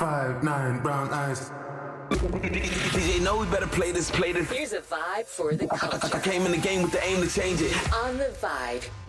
5'9", brown eyes. DJ know we better play this. Here's a vibe for the culture. I came in the game with the aim to change it. On the Vibe.